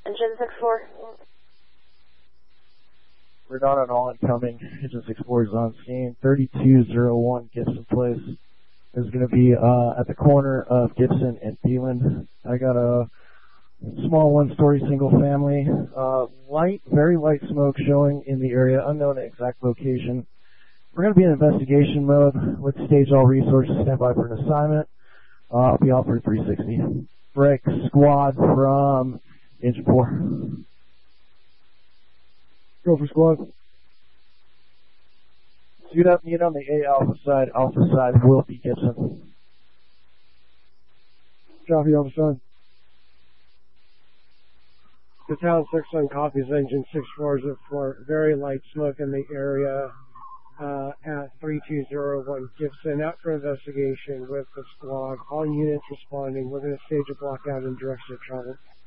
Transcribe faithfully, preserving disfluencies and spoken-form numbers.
Engine six four. We're not on all incoming. Engine six four is on scene. thirty-two oh one Gibson Place is going to be uh, at the corner of Gibson and Thielen. I got a small one-story single family. Uh, light, very light smoke showing in the area, unknown exact location. We're going to be in investigation mode. Let's stage all resources, stand by for an assignment. Uh, I'll be out for three sixty. Break squad from engine four. Go for squad. Suit up, meet on the A Alpha side. Alpha side will be Gibson. Copy, Alpha side. The town six on copies engine six four zero four. Very light smoke in the area uh, at three two zero one Gibson. Out for investigation with the squad. All units responding. We're going to stage a blockout in direction of travel.